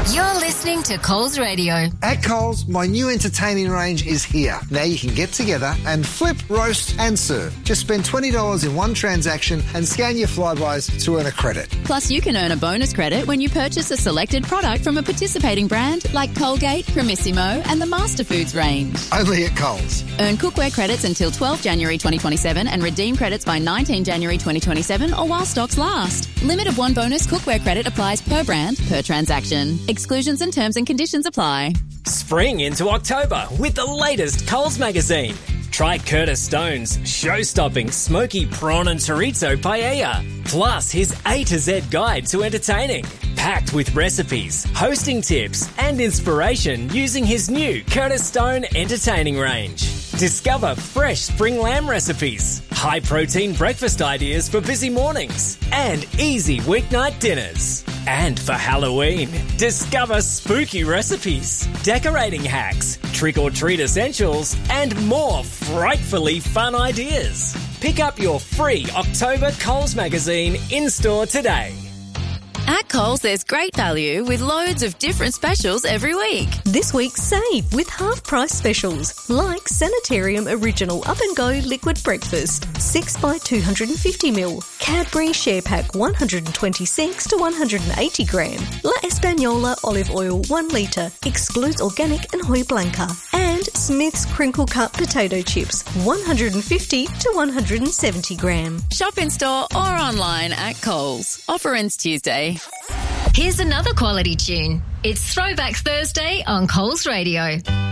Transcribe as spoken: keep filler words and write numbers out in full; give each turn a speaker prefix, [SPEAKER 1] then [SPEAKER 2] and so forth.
[SPEAKER 1] You're listening to Coles Radio.
[SPEAKER 2] At Coles, my new entertaining range is here. Now you can get together and flip, roast and serve. Just spend twenty dollars in one transaction and scan your Flybys to earn a credit.
[SPEAKER 3] Plus, you can earn a bonus credit when you purchase a selected product from a participating brand like Colgate, Primissimo and the Master Foods range.
[SPEAKER 2] Only at Coles.
[SPEAKER 3] Earn cookware credits until twelfth January twenty twenty-seven and redeem credits by nineteenth January twenty twenty-seven or while stocks last. Limit of one bonus cookware credit applies per brand, per transaction. Exclusions and terms and conditions apply.
[SPEAKER 4] Spring into October with the latest Coles magazine. Try Curtis Stone's show-stopping smoky prawn and chorizo paella, plus his A to Z guide to entertaining, packed with recipes, hosting tips and inspiration using his new Curtis Stone entertaining range. Discover fresh spring lamb recipes, high-protein breakfast ideas for busy mornings, and easy weeknight dinners. And for Halloween, discover spooky recipes, decorating hacks, trick-or-treat essentials, and more frightfully fun ideas. Pick up your free October Coles magazine in-store today.
[SPEAKER 3] At Coles, there's great value with loads of different specials every week.
[SPEAKER 5] This week, save with half-price specials like Sanitarium Original Up and Go Liquid Breakfast, six by two hundred fifty milliliters, Cadbury Share Pack one hundred twenty-six to one hundred eighty gram, La Española Olive Oil one litre, excludes organic and Hoy Blanca, and Smith's Crinkle Cut Potato Chips one hundred fifty to one hundred seventy gram.
[SPEAKER 3] Shop in store or online at Coles. Offer ends Tuesday.
[SPEAKER 1] Here's another quality tune. It's Throwback Thursday on Coles Radio.